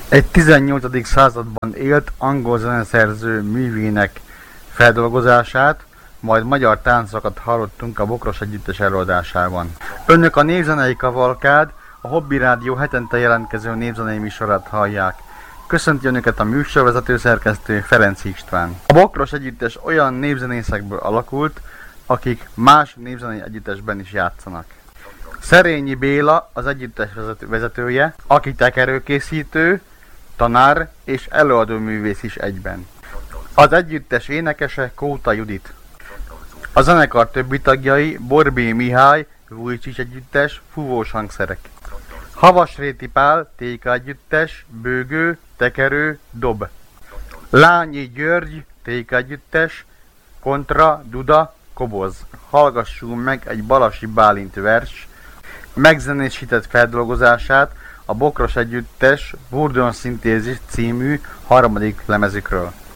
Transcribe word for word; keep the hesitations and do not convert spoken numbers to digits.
Egy tizennyolcadik században élt angol zeneszerző művének feldolgozását, majd magyar táncokat hallottunk a Bokros Együttes előadásában. Önök a Népzenei Kavalkád, a Hobby Rádió hetente jelentkező népzenei műsorát hallják. Köszönti Önöket a műsorvezető szerkesztő Ferenc István. A Bokros Együttes olyan népzenészekből alakult, akik más népzenei együttesben is játszanak. Szerényi Béla az együttes vezetője, aki tekerőkészítő, tanár és előadóművész is egyben. Az együttes énekese Kóta Judit. A zenekar többi tagjai Borbély Mihály, Vujcsics Együttes, fúvós hangszerek. Havasréti Pál, Téka Együttes, bőgő, tekerő, dob. Lányi György, Téka Együttes, kontra, duda, koboz. Hallgassunk meg egy Balasi Bálint vers megzenésített feldolgozását a Bokros Együttes Burdon Szintézis című harmadik lemezükről.